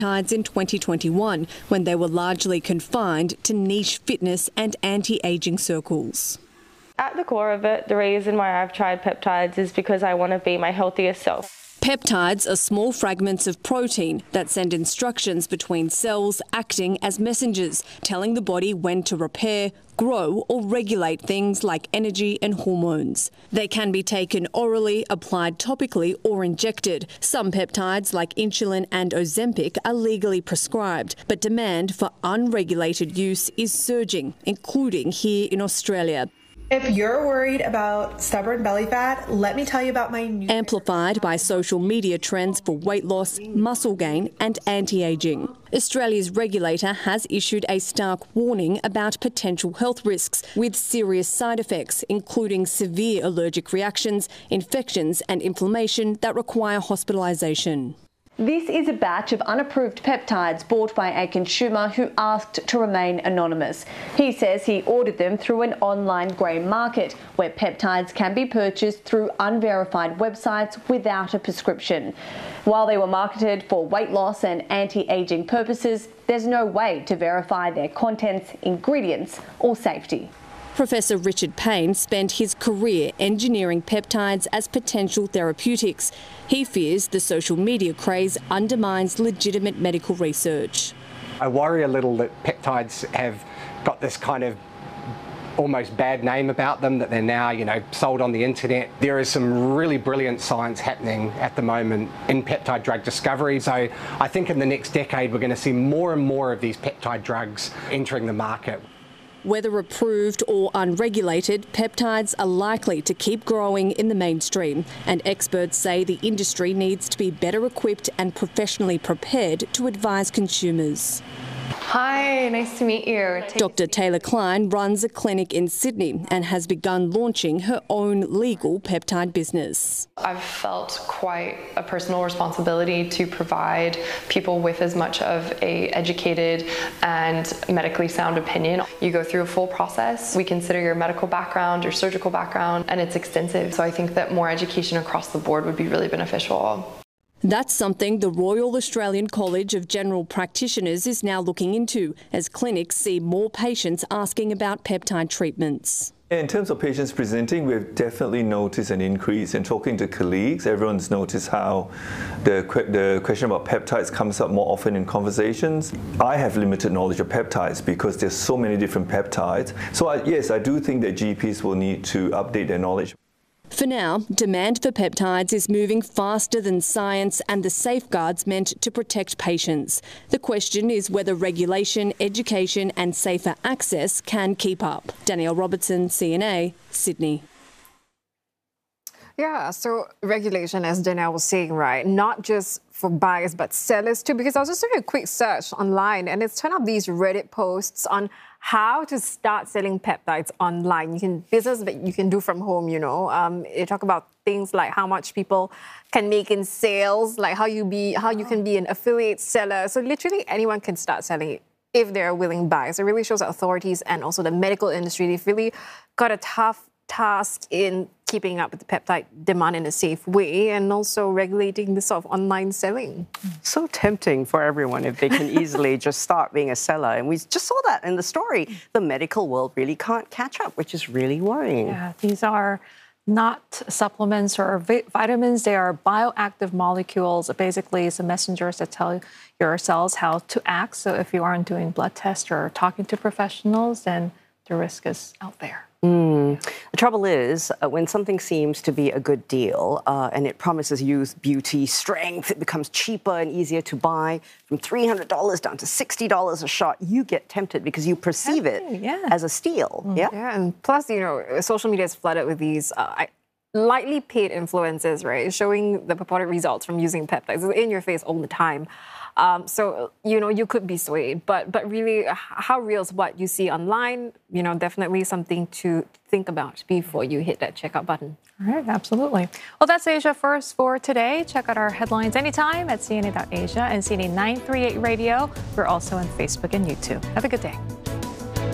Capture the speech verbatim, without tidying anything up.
peptides in twenty twenty-one, when they were largely confined to niche fitness and anti-aging circles. At the core of it, the reason why I've tried peptides is because I want to be my healthiest self. Peptides are small fragments of protein that send instructions between cells, acting as messengers, telling the body when to repair, grow or regulate things like energy and hormones. They can be taken orally, applied topically or injected. Some peptides like insulin and Ozempic are legally prescribed, but demand for unregulated use is surging, including here in Australia. If you're worried about stubborn belly fat, let me tell you about my new... Amplified by social media trends for weight loss, muscle gain and anti-aging. Australia's regulator has issued a stark warning about potential health risks with serious side effects, including severe allergic reactions, infections and inflammation that require hospitalisation. This is a batch of unapproved peptides bought by a consumer who asked to remain anonymous. He says he ordered them through an online grey market where peptides can be purchased through unverified websites without a prescription. While they were marketed for weight loss and anti-aging purposes, there's no way to verify their contents, ingredients or safety. Professor Richard Payne spent his career engineering peptides as potential therapeutics. He fears the social media craze undermines legitimate medical research. I worry a little that peptides have got this kind of almost bad name about them, that they're now, you know, sold on the internet. There is some really brilliant science happening at the moment in peptide drug discovery. So I think in the next decade we're going to see more and more of these peptide drugs entering the market. Whether approved or unregulated, peptides are likely to keep growing in the mainstream, and experts say the industry needs to be better equipped and professionally prepared to advise consumers. Hi, nice to meet you. Doctor Taylor Klein runs a clinic in Sydney and has begun launching her own legal peptide business. I've felt quite a personal responsibility to provide people with as much of a educated and medically sound opinion. You go through a full process. We consider your medical background, your surgical background, and it's extensive. So I think that more education across the board would be really beneficial. That's something the Royal Australian College of General Practitioners is now looking into, as clinics see more patients asking about peptide treatments. In terms of patients presenting, we've definitely noticed an increase. In talking to colleagues, everyone's noticed how the, the question about peptides comes up more often in conversations. I have limited knowledge of peptides because there's so many different peptides. So I, yes, I do think that G Ps will need to update their knowledge. For now, demand for peptides is moving faster than science and the safeguards meant to protect patients. The question is whether regulation, education and safer access can keep up. Danielle Robertson, C N A, Sydney. Yeah, so regulation, as Danielle was saying, right, not just for buyers but sellers too, because I was just doing a quick search online and it's turned up these Reddit posts on how to start selling peptides online. You can business that you can do from home, you know. Um, you talk about things like how much people can make in sales, like how you be how you can be an affiliate seller. So literally anyone can start selling it if they're willing buyers. It really shows that authorities and also the medical industry, they've really got a tough task in keeping up with the peptide demand in a safe way and also regulating this sort of online selling. So tempting for everyone if they can easily just start being a seller. And we just saw that in the story. The medical world really can't catch up, which is really worrying. Yeah, these are not supplements or vi vitamins. They are bioactive molecules. Basically, it's the messengers that tell your cells how to act. So if you aren't doing blood tests or talking to professionals, then the risk is out there. Mm. The trouble is, uh, when something seems to be a good deal uh, and it promises youth, beauty, strength, it becomes cheaper and easier to buy, from three hundred dollars down to sixty dollars a shot, you get tempted because you perceive it yeah. as a steal. Mm. Yeah? Yeah, and plus, you know, social media is flooded with these uh, lightly paid influencers, right, showing the purported results from using peptides. It's in your face all the time. Um, so, you know, you could be swayed, but but really, how real is what you see online? You know, definitely something to think about before you hit that checkout button. All right, absolutely. Well, that's Asia First for today. Check out our headlines anytime at C N A dot Asia and C N A nine thirty-eight Radio. We're also on Facebook and YouTube. Have a good day.